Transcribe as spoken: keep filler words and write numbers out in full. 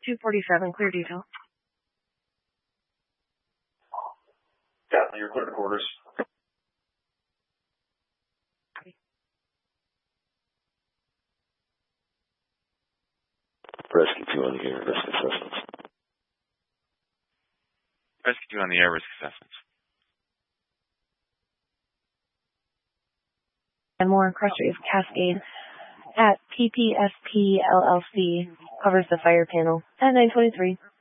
two forty-seven, clear detail. Yeah, you're clear to quarters. Rescue two on the air, risk assessments. Rescue two on the air, risk assessments. And more Crestwave Cascade at P P S P L L C covers the fire panel at nine twenty-three.